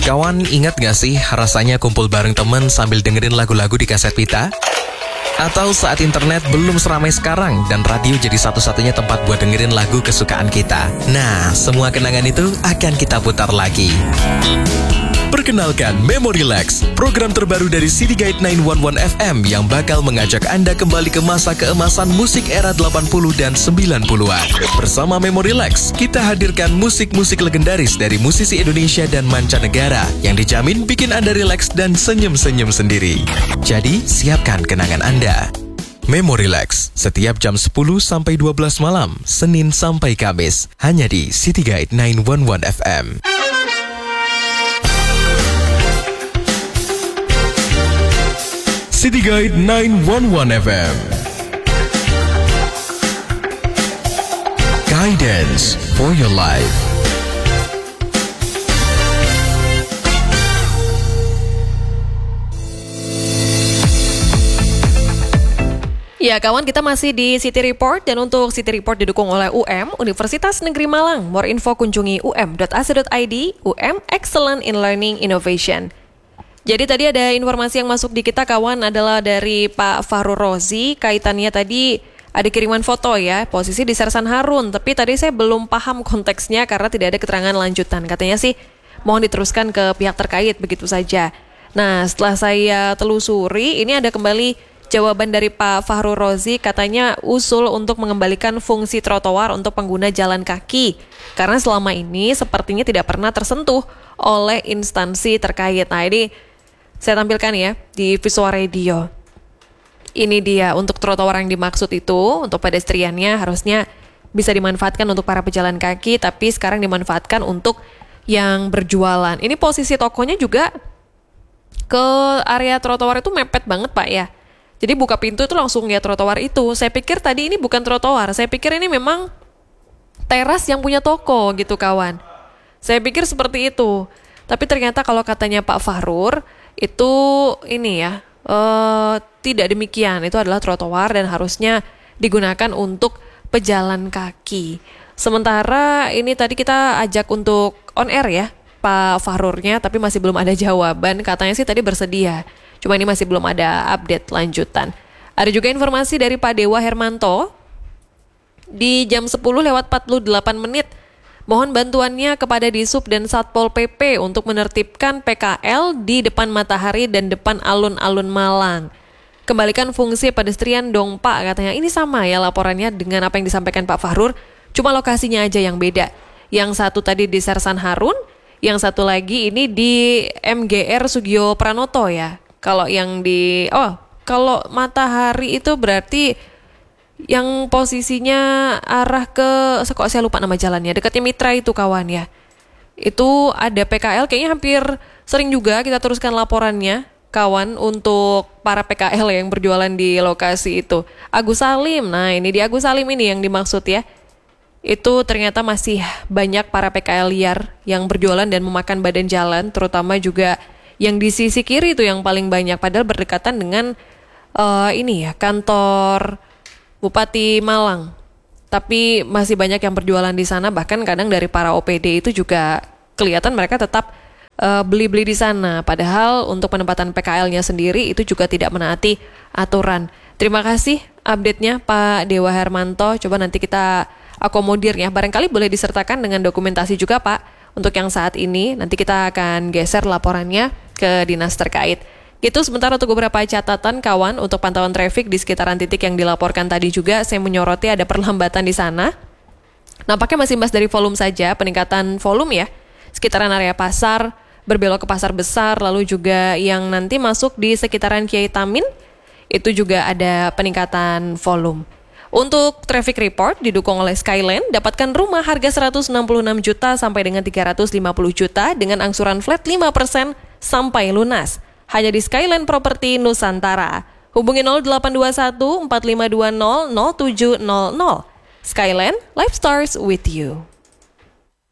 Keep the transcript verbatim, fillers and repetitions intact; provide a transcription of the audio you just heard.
Kawan, ingat gak sih rasanya kumpul bareng temen sambil dengerin lagu-lagu di kaset pita? Atau saat internet belum seramai sekarang dan radio jadi satu-satunya tempat buat dengerin lagu kesukaan kita? Nah, semua kenangan itu akan kita putar lagi. Perkenalkan Memorilex, program terbaru dari City Guide sembilan satu satu F M yang bakal mengajak Anda kembali ke masa keemasan musik era delapan puluh dan sembilan puluhan. Bersama Memorilex, kita hadirkan musik-musik legendaris dari musisi Indonesia dan mancanegara yang dijamin bikin Anda rileks dan senyum-senyum sendiri. Jadi, siapkan kenangan Anda. Memorilex, setiap jam sepuluh sampai dua belas malam, Senin sampai Kamis, hanya di City Guide sembilan satu satu F M. City Guide sembilan satu satu F M. Guidance for your life. Ya kawan, kita masih di City Report dan untuk City Report didukung oleh U M, Universitas Negeri Malang. More info kunjungi u m dot a c dot i d, U M Excellent in Learning Innovation. Jadi tadi ada informasi yang masuk di kita kawan adalah dari Pak Fahrur Rozi, kaitannya tadi ada kiriman foto ya, posisi di Sersan Harun, tapi tadi saya belum paham konteksnya karena tidak ada keterangan lanjutan. Katanya sih mohon diteruskan ke pihak terkait begitu saja. Nah setelah saya telusuri, ini ada kembali jawaban dari Pak Fahrur Rozi, katanya usul untuk mengembalikan fungsi trotoar untuk pengguna jalan kaki. Karena selama ini sepertinya tidak pernah tersentuh oleh instansi terkait. Nah ini saya tampilkan ya di visual radio. Ini dia untuk trotoar yang dimaksud itu, untuk pedestriannya harusnya bisa dimanfaatkan untuk para pejalan kaki, tapi sekarang dimanfaatkan untuk yang berjualan. Ini posisi tokonya juga ke area trotoar itu mepet banget Pak ya. Jadi buka pintu itu langsung ya trotoar itu. Saya pikir tadi ini bukan trotoar, saya pikir ini memang teras yang punya toko gitu kawan. Saya pikir seperti itu. Tapi ternyata kalau katanya Pak Fahrur, itu ini ya, uh, tidak demikian. Itu adalah trotoar dan harusnya digunakan untuk pejalan kaki. Sementara ini tadi kita ajak untuk on air ya, Pak Fahrurnya, tapi masih belum ada jawaban. Katanya sih tadi bersedia. Cuma ini masih belum ada update lanjutan. Ada juga informasi dari Pak Dewa Hermanto di jam sepuluh lewat empat puluh delapan menit. Mohon bantuannya kepada Disub dan Satpol P P untuk menertibkan P K L di depan Matahari dan depan alun-alun Malang. Kembalikan fungsi pedestrian dong Pak, katanya. Ini sama ya laporannya dengan apa yang disampaikan Pak Fahrur, cuma lokasinya aja yang beda. Yang satu tadi di Sersan Harun, yang satu lagi ini di M G R Sugio Pranoto ya. Kalau yang di, oh kalau Matahari itu berarti yang posisinya arah ke, kok saya lupa nama jalannya, dekatnya Mitra itu kawan ya. Itu ada P K L, kayaknya hampir sering juga kita teruskan laporannya kawan untuk para P K L yang berjualan di lokasi itu. Agus Salim, nah ini di Agus Salim ini yang dimaksud ya. Itu ternyata masih banyak para P K L liar yang berjualan dan memakan badan jalan, terutama juga yang di sisi kiri itu yang paling banyak, padahal berdekatan dengan uh, ini ya, kantor Bupati Malang. Tapi masih banyak yang berjualan di sana, bahkan kadang dari para O P D itu juga kelihatan mereka tetap uh, beli-beli di sana. Padahal untuk penempatan P K L-nya sendiri itu juga tidak menaati aturan. Terima kasih update-nya Pak Dewa Hermanto. Coba nanti kita akomodir ya. Barangkali boleh disertakan dengan dokumentasi juga Pak. Untuk yang saat ini, nanti kita akan geser laporannya ke dinas terkait. Itu sebentar untuk beberapa catatan kawan untuk pantauan traffic di sekitaran titik yang dilaporkan tadi juga. Saya menyoroti ada perlambatan di sana. Nampaknya masih mas dari volume saja, peningkatan volume ya. Sekitaran area pasar, berbelok ke pasar besar, lalu juga yang nanti masuk di sekitaran Kiai Tamin, itu juga ada peningkatan volume. Untuk traffic report didukung oleh Skyland, dapatkan rumah harga seratus enam puluh enam juta sampai dengan tiga ratus lima puluh juta dengan angsuran flat lima persen sampai lunas. Hanya di Skyland Property Nusantara. Hubungi nol delapan dua satu empat lima dua nol nol tujuh nol nol. Skyland, life starts with you.